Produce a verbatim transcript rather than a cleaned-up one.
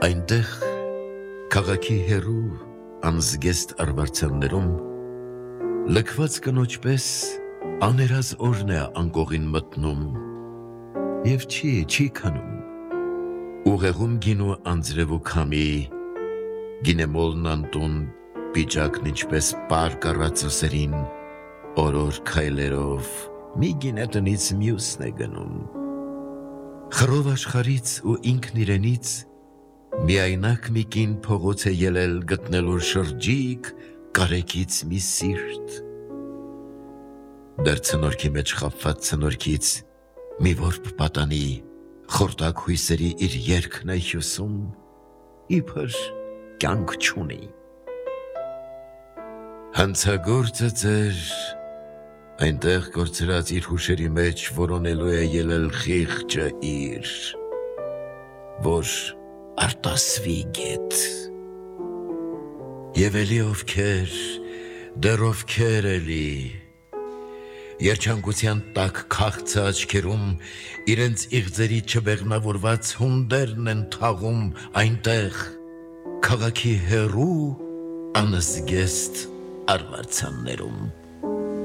Այնտեղ քաղաքի հեռու անզգեստ արվարձաններում լքված կնոջ պես աներազ օրն է անկողին մտնում և չի, չի քանում ուղեղում գինու անձրև ու քամի գինեմոլն անտուն պիճակն ինչպես պարկ առածոսերին օրոր քայլերով մի գինե տնից մյուսն է գնում խռով աշխարից ու ինքն իրենից միայնակ մի կին փողոց է ելել գտնելու շրջիկ կարեկից մի սիրտ դեռ ցնորքի մեջ խաբված ցնորքից մի որբ պատանի խորտակ հույսերի իր երգն է հյուսում իբր կյանք չունի հանցագործը ձեր այնտեղ կորցրած իր հուշերի մեջ որոնելու է ելել խիղճը իր որ արտասվի գետ և էլի ովքեր դեռ ովքեր էլի երջանկության տակ քաղցը աչքերում իրենց իղձերի չբեղմնավորված հունդերն են թաղում այնտեղ քաղաքի հեռու անզգեստ արվարձաններում